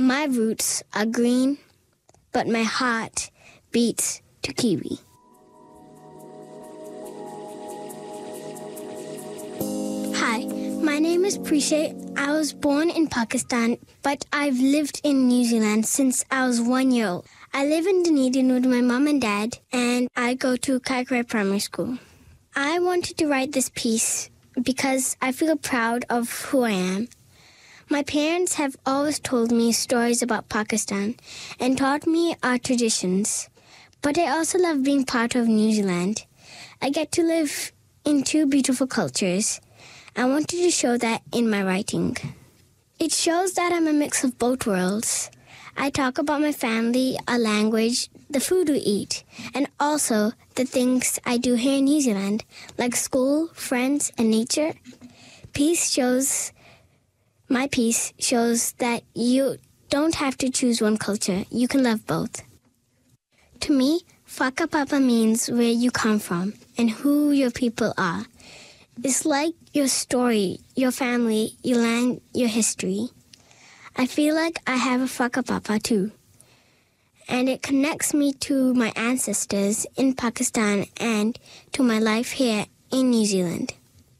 My roots are green, but my heart beats to Kiwi. Hi, my name is Prishay. I was born in Pakistan, but I've lived in New Zealand since I was 1 year old. I live in Dunedin with my mom and dad, and I go to Kaikorai Primary School. I wanted to write this piece because I feel proud of who I am. My parents have always told me stories about Pakistan and taught me our traditions, but I also love being part of New Zealand. I get to live in two beautiful cultures. I wanted to show that in my writing. It shows that I'm a mix of both worlds. I talk about my family, our language, the food we eat, and also the things I do here in New Zealand, like school, friends, and nature. My piece shows that you don't have to choose one culture. You can love both. To me, Whakapapa means where you come from and who your people are. It's like your story, your family, your land, your history. I feel like I have a whakapapa too. And it connects me to my ancestors in Pakistan and to my life here in New Zealand.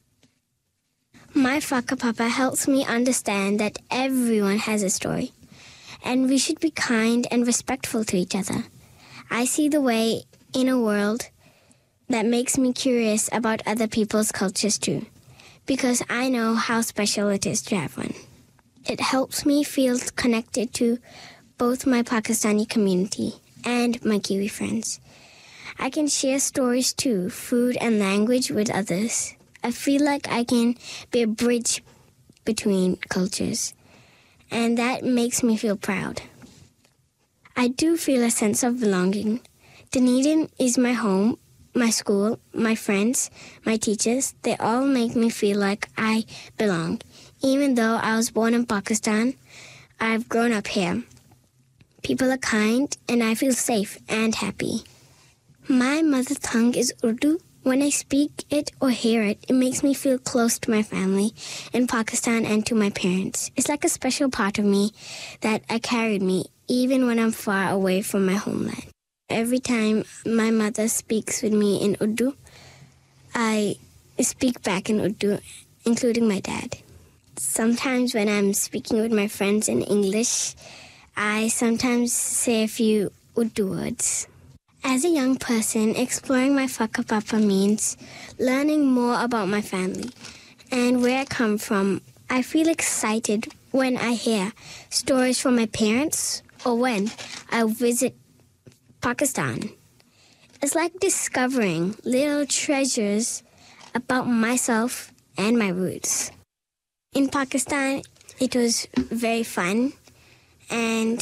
My whakapapa helps me understand that everyone has a story, and we should be kind and respectful to each other. I see the way in a world that makes me curious about other people's cultures too, because I know how special it is to have one. It helps me feel connected to both my Pakistani community and my Kiwi friends. I can share stories too, food and language with others. I feel like I can be a bridge between cultures, and that makes me feel proud. I do feel a sense of belonging. Dunedin is my home, my school, my friends, my teachers. They all make me feel like I belong. Even though I was born in Pakistan, I've grown up here. People are kind, and I feel safe and happy. My mother tongue is Urdu. When I speak it or hear it, it makes me feel close to my family in Pakistan and to my parents. It's like a special part of me that I carried me even when I'm far away from my homeland. Every time my mother speaks with me in Urdu, I speak back in Urdu, including my dad. Sometimes when I'm speaking with my friends in English, I sometimes say a few Urdu words. As a young person, exploring my whakapapa means learning more about my family and where I come from. I feel excited when I hear stories from my parents or when I visit Pakistan. It's like discovering little treasures about myself and my roots. In Pakistan, it was very fun, and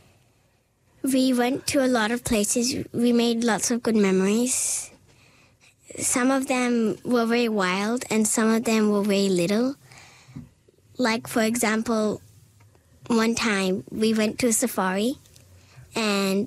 we went to a lot of places. We made lots of good memories. Some of them were very wild and some of them were very little. Like, for example, one time we went to a safari and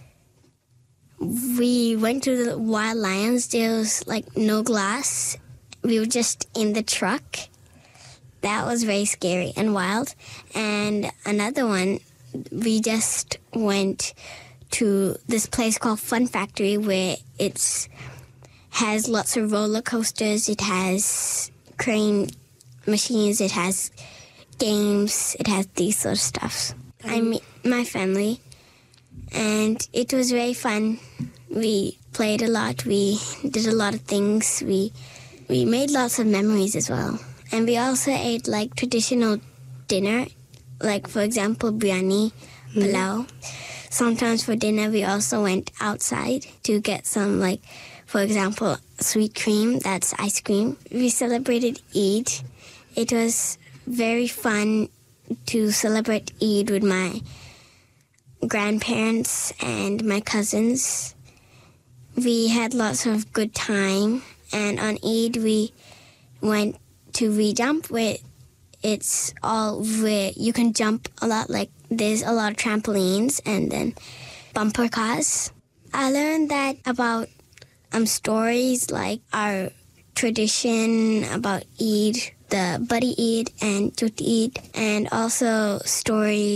we went to the wild lions. There was like no glass. We were just in the truck. That was very scary and wild. And another one, we just went to this place called Fun Factory where it has lots of roller coasters, it has crane machines, it has games, it has these sort of stuff. I meet my family, and it was very fun. We played a lot, we did a lot of things, we made lots of memories as well. And we also ate like traditional dinner, like, for example, biryani, palau. Sometimes for dinner, we also went outside to get some, like, for example, sweet cream, that's ice cream. We celebrated Eid. It was very fun to celebrate Eid with my grandparents and my cousins. We had lots of good time. And on Eid, we went to V-Jump, where it's all where you can jump a lot, like there's a lot of trampolines and then bumper cars. I learned that about stories like our tradition about Eid, the Buddy Eid and Jut Eid, and also stories